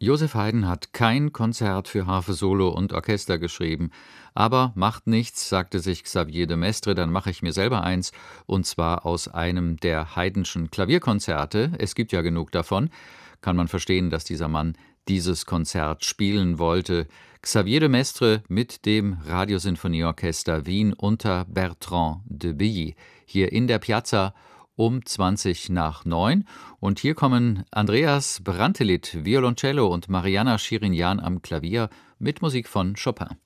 Joseph Haydn hat kein Konzert für Harfe Solo und Orchester geschrieben. Aber macht nichts, sagte sich Xavier de Maistre, dann mache ich mir selber eins, und zwar aus einem der Haydnschen Klavierkonzerte. Es gibt ja genug davon. Kann man verstehen, dass dieser Mann dieses Konzert spielen wollte. Xavier de Maistre mit dem Radiosinfonieorchester Wien unter Bertrand de Billy. Hier in der Piazza um 20 nach 9. Und hier kommen Andreas Brantelid, Violoncello, und Marianna Chirinian am Klavier mit Musik von Chopin.